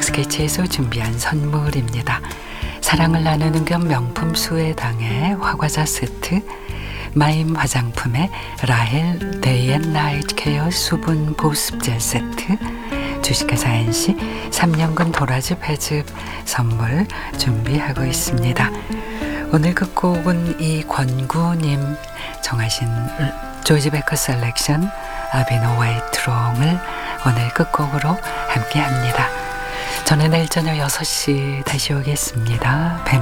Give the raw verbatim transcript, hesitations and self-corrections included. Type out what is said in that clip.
스케치에서 준비한 선물입니다. 사랑을 나누는 겸 명품 수혜당의 화과자 세트, 마임 화장품의 라헬 데이 앤 나이트 케어 수분 보습젤 세트, 주식회사 엔씨 삼 년근 도라지 배즙 선물 준비하고 있습니다. 오늘 끝곡은 이권구님 정하신 조지 베커 셀렉션 아비노 웨이트롱을 오늘 끝곡으로 함께합니다. 저는 내일 저녁 여섯 시 다시 오겠습니다. 뱀